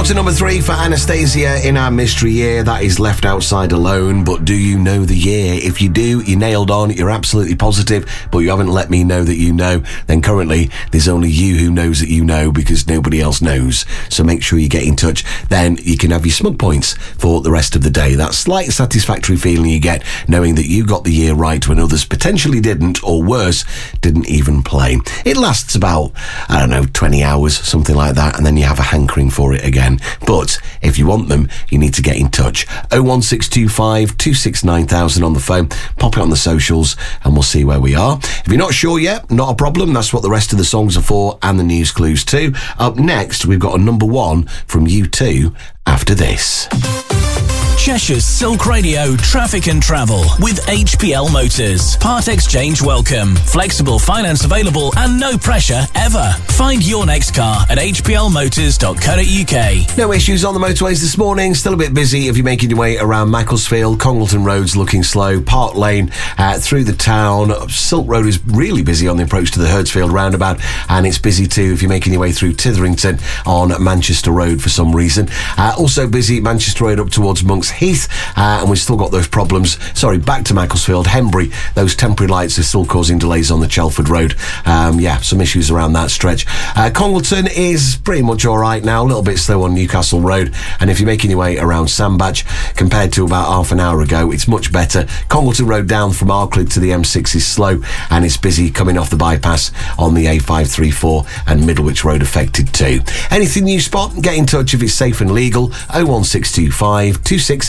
to number 3 for Anastasia in our mystery year. That is Left Outside Alone. But do you know the year? If you do, you nailed on. You're absolutely positive, but you haven't let me know that you know. Then currently, there's only you who knows that you know, because nobody else knows. So make sure you get in touch. Then you can have your smug points for the rest of the day. That slight satisfactory feeling you get knowing that you got the year right when others potentially didn't, or worse, didn't even play. It lasts about, 20 hours, something like that, and then you have a hankering for it again. But if you want them, you need to get in touch. 01625 269,000 on the phone. Pop it on the socials and we'll see where we are. If you're not sure yet, not a problem. That's what the rest of the songs are for, and the news clues too. Up next, we've got a number 1 from U2 after this. Cheshire's Silk Radio Traffic and Travel with HPL Motors. Part exchange welcome. Flexible finance available and no pressure ever. Find your next car at hplmotors.co.uk. No issues on the motorways this morning. Still a bit busy if you're making your way around Macclesfield. Congleton Road's looking slow. Park Lane through the town. Silk Road is really busy on the approach to the Herdsfield roundabout, and it's busy too if you're making your way through Titherington on Manchester Road for some reason. Also busy Manchester Road up towards Monks Heath, and we've still got those problems. Back to Macclesfield, Henbury. Those temporary lights are still causing delays on the Chelford Road. Some issues around that stretch. Congleton is pretty much all right now. A little bit slow on Newcastle Road, and if you're making your way around Sandbach, compared to about half an hour ago, it's much better. Congleton Road down from Arklid to the M6 is slow, and it's busy coming off the bypass on the A534, and Middlewich Road affected too. Anything you spot, get in touch if it's safe and legal. 01625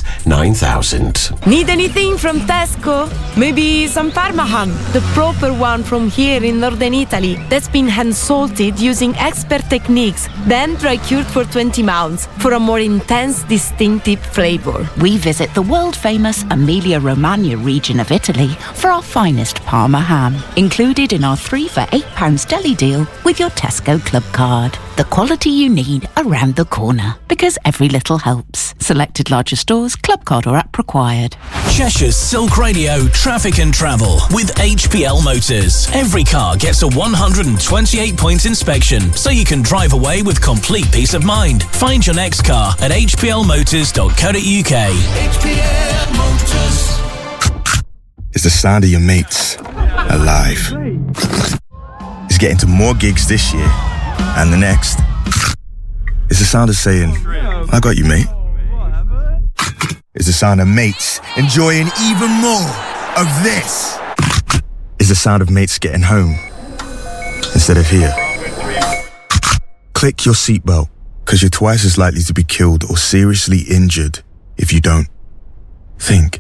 269,000. Need anything from Tesco? Maybe some Parma ham, the proper one from here in northern Italy, that's been hand salted using expert techniques, then dry cured for 20 months for a more intense, distinctive flavor. We visit the world-famous Emilia-Romagna region of Italy for our finest Parma ham, included in our 3 for £8 deli deal with your Tesco Club card. The quality you need around the corner, because every little helps. Selected larger stores, club card or app required. Cheshire's Silk Radio Traffic and Travel with HPL Motors. Every car gets a 128-point inspection, so you can drive away with complete peace of mind. Find your next car at hplmotors.co.uk. HPL Motors. It's the sound of your mates alive. It's getting to more gigs this year and the next. It's the sound of saying, I got you, mate. It's the sound of mates enjoying even more of this. It's the sound of mates getting home instead of here. Click your seatbelt, because you're twice as likely to be killed or seriously injured if you don't. Think.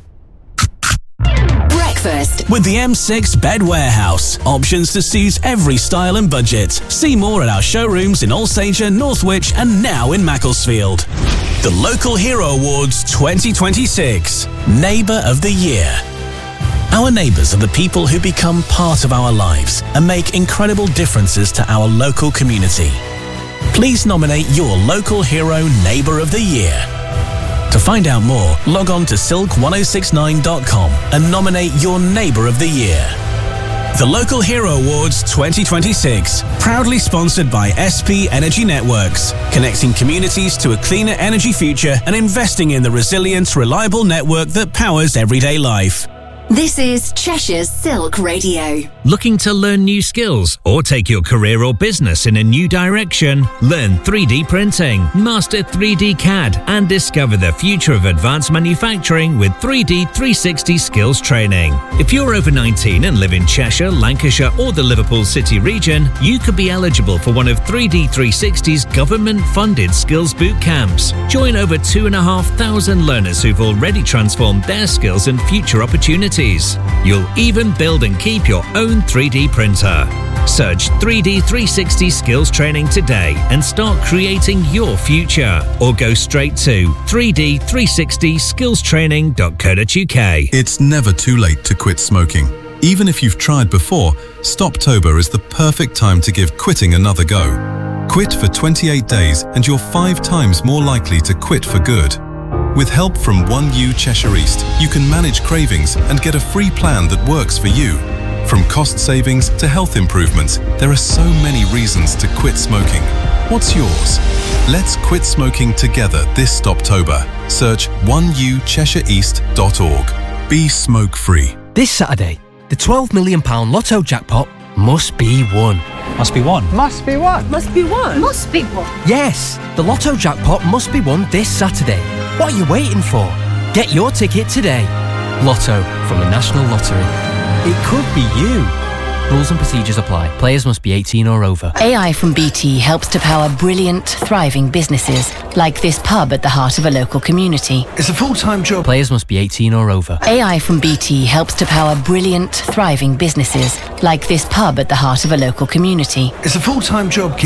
Breakfast with the M6 Bed Warehouse. Options to suit every style and budget. See more at our showrooms in Alsager, Northwich, and now in Macclesfield. The Local Hero Awards 2026. Neighbour of the Year. Our neighbours are the people who become part of our lives and make incredible differences to our local community. Please nominate your local hero Neighbour of the Year. To find out more, log on to silk1069.com and nominate your Neighbour of the Year. The Local Hero Awards 2026, proudly sponsored by SP Energy Networks, connecting communities to a cleaner energy future and investing in the resilient, reliable network that powers everyday life. This is Cheshire's Silk Radio. Looking to learn new skills or take your career or business in a new direction? Learn 3D printing, master 3D CAD, and discover the future of advanced manufacturing with 3D 360 skills training. If you're over 19 and live in Cheshire, Lancashire, or the Liverpool City region, you could be eligible for one of 3D 360's government-funded skills boot camps. Join over 2,500 learners who've already transformed their skills and future opportunities. You'll even build and keep your own 3D printer. Search 3D 360 skills training today and start creating your future. Or go straight to 3D360skillstraining.co.uk. It's never too late to quit smoking. Even if you've tried before, Stoptober is the perfect time to give quitting another go. Quit for 28 days and you're 5 times more likely to quit for good. With help from 1U Cheshire East, you can manage cravings and get a free plan that works for you. From cost savings to health improvements, there are so many reasons to quit smoking. What's yours? Let's quit smoking together this Stoptober. Search 1ucheshireeast.org. Be smoke-free. This Saturday, the £12 million Lotto jackpot must be won. Must be won. Must be won. Must be one. Must be one. Yes, the Lotto jackpot must be won this Saturday. What are you waiting for? Get your ticket today. Lotto from the National Lottery. It could be you. Rules and procedures apply. Players must be 18 or over. AI from BT helps to power brilliant, thriving businesses, like this pub at the heart of a local community. It's a full-time job. Players must be 18 or over. AI from BT helps to power brilliant, thriving businesses, like this pub at the heart of a local community. It's a full-time job.